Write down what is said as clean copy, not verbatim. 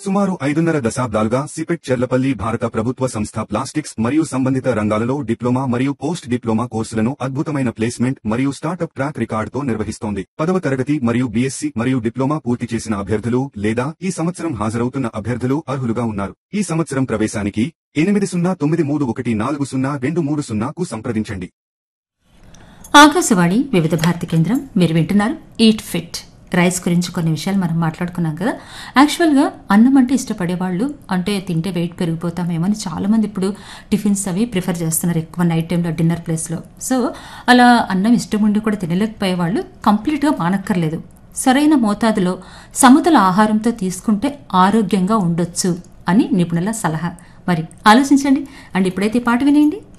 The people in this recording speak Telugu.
సుమారు 5.5 దశాబ్దాలుగా సిపెట్ చెర్లపల్లి భారత ప్రభుత్వ సంస్థ ప్లాస్టిక్స్ మరియు సంబంధిత రంగాలలో డిప్లొమా మరియు పోస్ట్ డిప్లొమా కోర్సులను అద్భుతమైన ప్లేస్మెంట్ మరియు స్టార్టప్ ట్రాక్ రికార్డుతో నిర్వహిస్తోంది. 10వ తరగతి మరియు బీఎస్సీ మరియు డిప్లొమా పూర్తి చేసిన అభ్యర్థులు లేదా ఈ సంవత్సరం హాజరవుతున్న అభ్యర్థులు అర్హులుగా ఉన్నారు. ఈ సంవత్సరం ప్రవేశానికి 8093140230కు సంప్రదించండి. ఆకాశవాణి వివిధ భారతి కేంద్రం. మీరు వింటున్నారు ఈట్ ఫిట్. రైస్ గురించి కొన్ని విషయాలు మనం మాట్లాడుకున్నాం కదా. యాక్చువల్గా అన్నం అంటే ఇష్టపడేవాళ్ళు, అంటే తింటే వెయిట్ పెరిగిపోతామేమో అని చాలామంది ఇప్పుడు టిఫిన్స్ అవి ప్రిఫర్ చేస్తున్నారు ఎక్కువ నైట్ టైంలో డిన్నర్ ప్లేస్లో. సో అలా అన్నం ఇష్టం ఉండి కూడా తినలేకపోయే వాళ్ళు కంప్లీట్గా మానక్కర్లేదు. సరైన మోతాదులో సమతుల ఆహారంతో తీసుకుంటే ఆరోగ్యంగా ఉండొచ్చు అని నిపుణుల సలహా. మరి ఆలోచించండి. అండ్ ఇప్పుడైతే పాట వినేయండి.